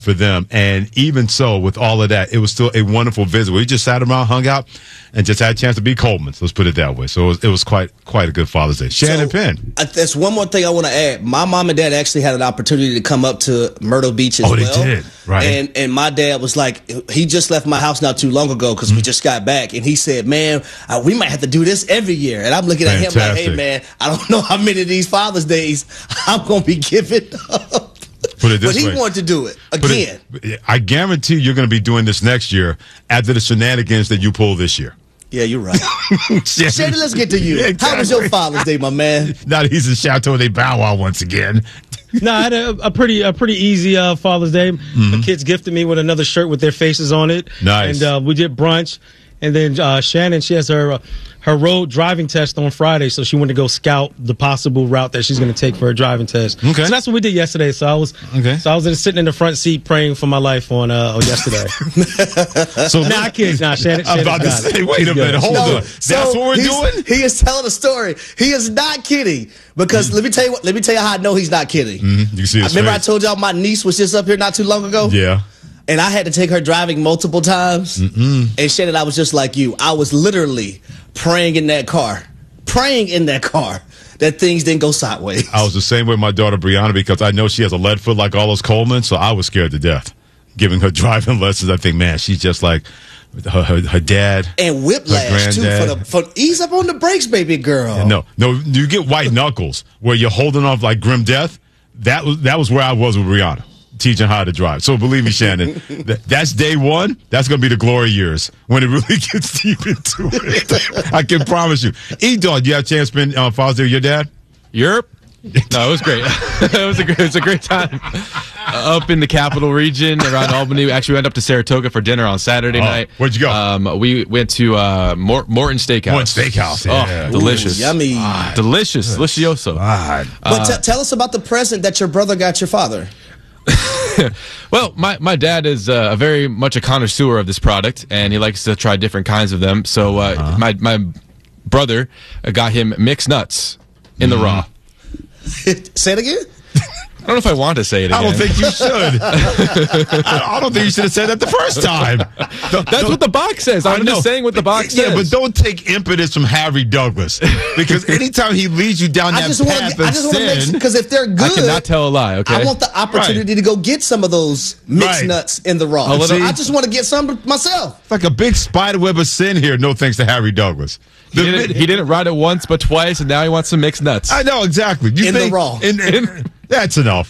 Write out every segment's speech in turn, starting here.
for them. And even so, with all of that, it was still a wonderful visit. We just sat around, hung out, and just had a chance to be Coleman's. Let's put it that way. So it was quite a good Father's Day. Shannon Penn. That's one more thing I want to add. My mom and dad actually had an opportunity to come up to Myrtle Beach as well. Oh, they did. Right. And my dad was like, he just left my house not too long ago because we just got back. And he said, man, we might have to do this every year. And I'm looking at him like, hey, man, I don't know how many of these Father's Days I'm going to be giving up. Put it this way. But he wanted to do it again. I guarantee you're going to be doing this next year after the shenanigans that you pulled this year. Yeah, you're right. Shannon, let's get to you. Yeah, exactly. How was your Father's Day, my man? Now he's in Chateau de Bow Wow once again. No, I had a pretty easy Father's Day. Mm-hmm. The kids gifted me with another shirt with their faces on it. Nice. And we did brunch. And then Shannon, she has her road driving test on Friday, so she wanted to go scout the possible route that she's going to take for her driving test. Okay. So that's what we did yesterday. So I was sitting in the front seat praying for my life on yesterday. So nah, kids, Shannon. I'm about to say, wait a minute, hold on. That's what we're doing. He is telling a story. He is not kidding because let me tell you how I know he's not kidding. Mm-hmm. You see his Remember face. I told y'all my niece was just up here not too long ago. Yeah. And I had to take her driving multiple times. Mm-mm. And Shannon, I was just like you. I was literally praying in that car that things didn't go sideways. I was the same way with my daughter Brianna because I know she has a lead foot like all those Coleman, so I was scared to death giving her driving lessons. I think, man, she's just like her dad. And whiplash, too, for ease up on the brakes, baby girl. Yeah, no, you get white knuckles where you're holding off like grim death. That was where I was with Brianna. Teaching how to drive. So believe me, Shannon, that's day one. That's going to be the glory years when it really gets deep into it. I can promise you. E-Dog, you have a chance to spend Father's Day with your dad? Europe? No, it was great. it was a great time up in the capital region around Albany. We actually went up to Saratoga for dinner on Saturday night. Where'd you go? We went to Morton Steakhouse. Morton Steakhouse. Yeah. Oh, delicious. Ooh, yummy. Delicious. Delicioso. But tell us about the present that your brother got your father. Well, my dad is very much a connoisseur of this product, and he likes to try different kinds of them. So my brother got him mixed nuts in the raw. Say it again? I don't know if I want to say it again. I don't think you should. I don't think you should have said that the first time. That's what the box says. I'm just saying what the box says. Yeah, but don't take impetus from Harry Douglas. Because anytime he leads you down that path of sin. Because if they're good. I cannot tell a lie, okay? I want the opportunity to go get some of those mixed nuts in the raw. I just want to get some myself. It's like a big spider web of sin here, no thanks to Harry Douglas. He didn't ride it once but twice, and now he wants some mixed nuts. I know, exactly. The raw. That's enough.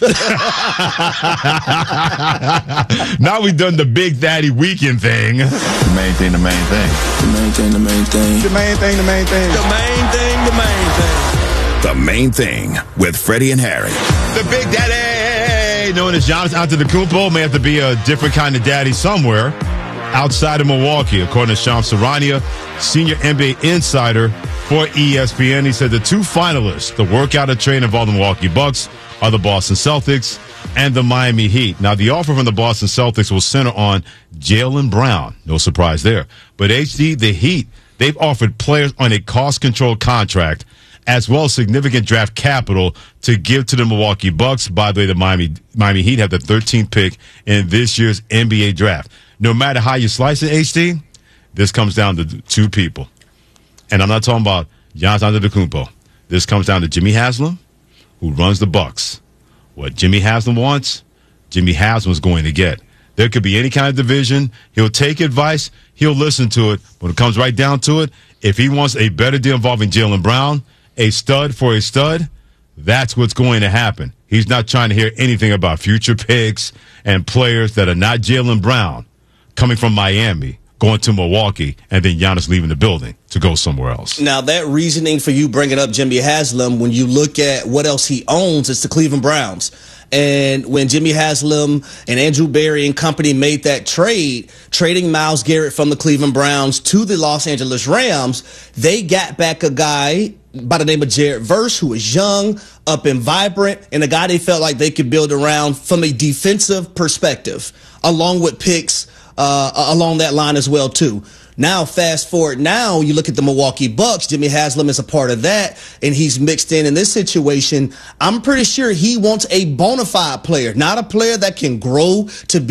Now we've done the Big Daddy Weekend thing. The main thing, the main thing. The main thing, the main thing. The main thing, the main thing. The main thing, the main thing. The main thing with Freddie and Harry. The Big Daddy, known as Giannis Antetokounmpo, may have to be a different kind of daddy somewhere outside of Milwaukee, according to Shams Charania, senior NBA insider for ESPN. He said the two finalists, the workout and train involving the Milwaukee Bucks, are the Boston Celtics and the Miami Heat. Now, the offer from the Boston Celtics will center on Jaylen Brown. No surprise there. But HD, the Heat, they've offered players on a cost-controlled contract as well as significant draft capital to give to the Milwaukee Bucks. By the way, the Miami Heat have the 13th pick in this year's NBA draft. No matter how you slice it, HD, this comes down to two people. And I'm not talking about Giannis Antetokounmpo. This comes down to Jimmy Haslam, who runs the Bucks. What Jimmy Haslam wants, Jimmy Haslam's going to get. There could be any kind of division. He'll take advice. He'll listen to it. When it comes right down to it, if he wants a better deal involving Jaylen Brown, a stud for a stud, that's what's going to happen. He's not trying to hear anything about future picks and players that are not Jaylen Brown coming from Miami, going to Milwaukee, and then Giannis leaving the building to go somewhere else. Now, that reasoning for you bringing up Jimmy Haslam, when you look at what else he owns, it's the Cleveland Browns. And when Jimmy Haslam and Andrew Berry and company made that trade, trading Myles Garrett from the Cleveland Browns to the Los Angeles Rams, they got back a guy by the name of Jared Verse, who is young, up and vibrant, and a guy they felt like they could build around from a defensive perspective, along with picks along that line as well, too. Now, fast forward now, you look at the Milwaukee Bucks. Jimmy Haslam is a part of that, and he's mixed in this situation. I'm pretty sure he wants a bona fide player, not a player that can grow to